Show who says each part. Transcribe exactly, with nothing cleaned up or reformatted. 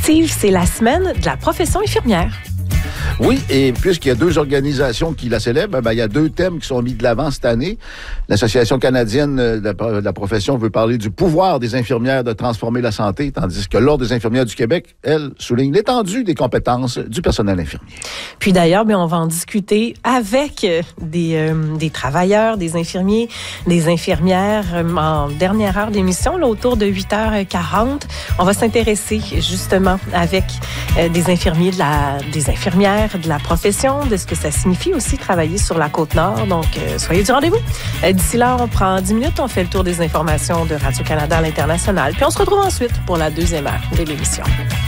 Speaker 1: Steve, c'est la semaine de la profession infirmière.
Speaker 2: Oui, et puisqu'il y a deux organisations qui la célèbrent, ben, il y a deux thèmes qui sont mis de l'avant cette année. L'Association canadienne de la, de la profession veut parler du pouvoir des infirmières de transformer la santé, tandis que l'Ordre des infirmières du Québec, elle, souligne l'étendue des compétences du personnel infirmier.
Speaker 1: Puis d'ailleurs, bien, on va en discuter avec des, euh, des travailleurs, des infirmiers, des infirmières euh, en dernière heure d'émission, là, autour de huit heures quarante. On va s'intéresser justement avec euh, des infirmiers, de la, des infirmières, de la profession, de ce que ça signifie aussi travailler sur la Côte-Nord. Donc, euh, soyez du rendez-vous. Euh, d'ici là, on prend dix minutes, on fait le tour des informations de Radio-Canada à l'international. Puis on se retrouve ensuite pour la deuxième heure de l'émission.